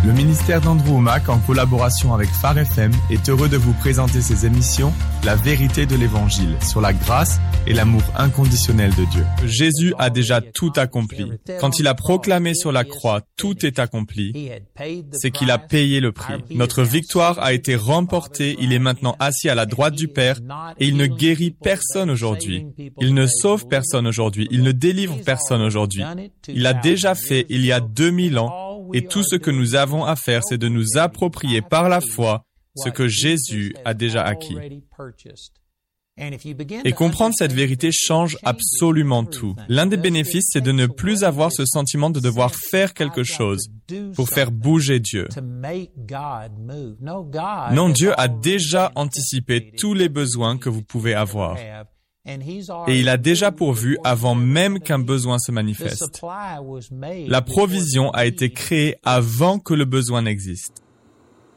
Le ministère d'Andrew Wommack, en collaboration avec Phare FM, est heureux de vous présenter ses émissions « La vérité de l'Évangile » sur la grâce et l'amour inconditionnel de Dieu. Jésus a déjà tout accompli. Quand il a proclamé sur la croix « Tout est accompli », c'est qu'il a payé le prix. Notre victoire a été remportée, il est maintenant assis à la droite du Père et il ne guérit personne aujourd'hui. Il ne sauve personne aujourd'hui. Il ne délivre personne aujourd'hui. Il l'a déjà fait il y a 2000 ans. Et tout ce que nous avons à faire, c'est de nous approprier par la foi ce que Jésus a déjà acquis. Et comprendre cette vérité change absolument tout. L'un des bénéfices, c'est de ne plus avoir ce sentiment de devoir faire quelque chose pour faire bouger Dieu. Non, Dieu a déjà anticipé tous les besoins que vous pouvez avoir. Et il a déjà pourvu avant même qu'un besoin se manifeste. La provision a été créée avant que le besoin n'existe.